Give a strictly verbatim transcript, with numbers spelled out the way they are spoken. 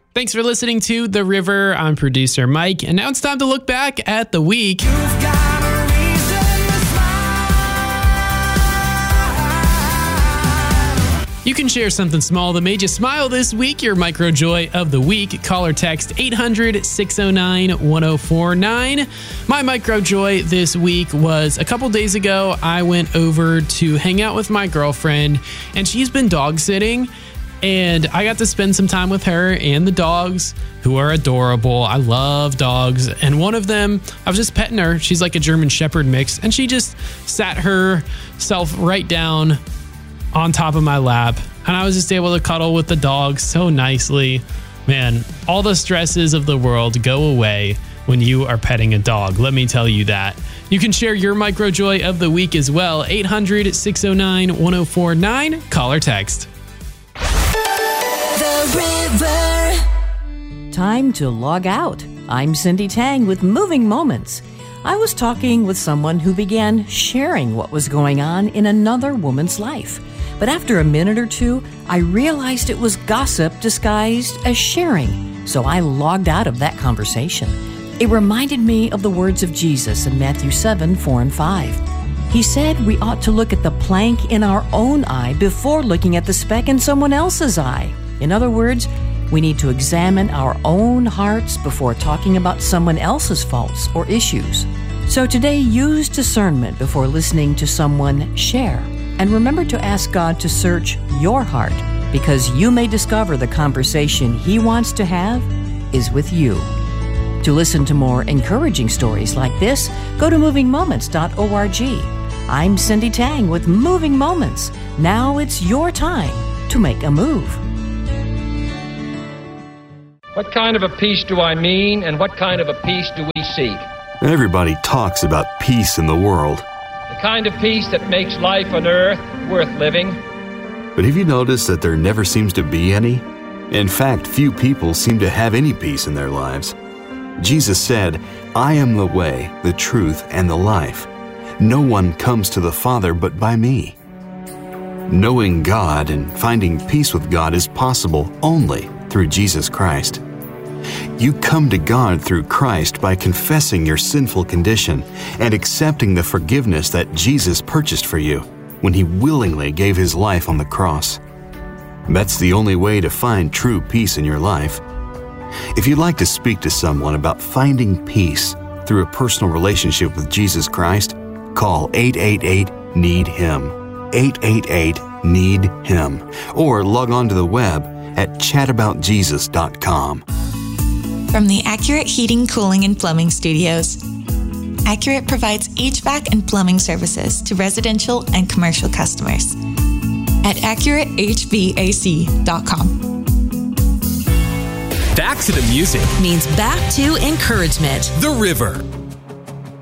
Thanks for listening to The River. I'm producer Mike, and now it's time to look back at the week. You can share something small that made you smile this week, your micro joy of the week. Call or text eight hundred, six oh nine, one oh four nine. My micro joy this week was a couple days ago, I went over to hang out with my girlfriend, and she's been dog sitting, and I got to spend some time with her and the dogs, who are adorable. I love dogs. And one of them, I was just petting her. She's like a German Shepherd mix, and she just sat herself right down on top of my lap, and I was just able to cuddle with the dog so nicely. Man, all the stresses of the world go away when you are petting a dog. Let me tell you that. You can share your micro joy of the week as well. eight hundred, six oh nine, one oh four nine. Call or text. The River. Time to log out. I'm Cindy Tang with Moving Moments. I was talking with someone who began sharing what was going on in another woman's life. But after a minute or two, I realized it was gossip disguised as sharing, so I logged out of that conversation. It reminded me of the words of Jesus in Matthew seven, four and five. He said we ought to look at the plank in our own eye before looking at the speck in someone else's eye. In other words, we need to examine our own hearts before talking about someone else's faults or issues. So today, use discernment before listening to someone share. And remember to ask God to search your heart, because you may discover the conversation He wants to have is with you. To listen to more encouraging stories like this, go to moving moments dot org. I'm Cindy Tang with Moving Moments. Now it's your time to make a move. What kind of a peace do I mean, and what kind of a peace do we seek? Everybody talks about peace in the world. The kind of peace that makes life on earth worth living. But have you noticed that there never seems to be any? In fact, few people seem to have any peace in their lives. Jesus said, "I am the way, the truth, and the life. No one comes to the Father but by me." Knowing God and finding peace with God is possible only through Jesus Christ. You come to God through Christ by confessing your sinful condition and accepting the forgiveness that Jesus purchased for you when He willingly gave His life on the cross. That's the only way to find true peace in your life. If you'd like to speak to someone about finding peace through a personal relationship with Jesus Christ, call eight eight eight, need him, eight eight eight, need him, or log on to the web at chat about jesus dot com. From the Accurate Heating, Cooling, and Plumbing Studios, Accurate provides H V A C and plumbing services to residential and commercial customers at accurate h v a c dot com. Back to the music Means back to encouragement. The River.